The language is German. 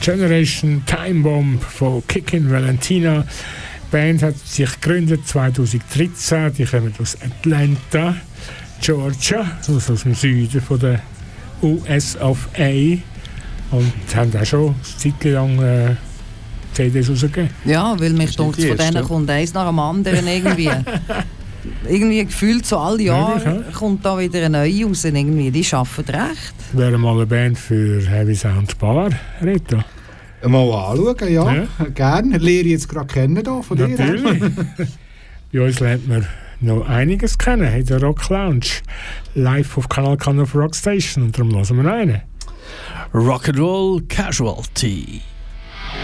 Generation Time Bomb von Kickin' Valentina. Die Band hat sich gegründet 2013. Die kommen aus Atlanta, Georgia, also aus dem Süden von der US of A. Und haben auch schon eine Zeit lang CDs rausgegeben. Ja, weil mich denkt, von denen kommt eins nach dem anderen irgendwie. Irgendwie gefühlt so alle Jahre kommt da wieder eine neue raus. Irgendwie, die arbeiten recht. Wäre mal eine Band für Heavy Sound Bar, Reto? Mal anschauen, ja. Gerne. Lehre ich jetzt gerade kennen hier von dir. Natürlich. Bei uns lernt man noch einiges kennen in der Rock Lounge. Live auf Kanal K auf Rockstation. Und darum hören wir noch einen. Rock'n'Roll Casualty.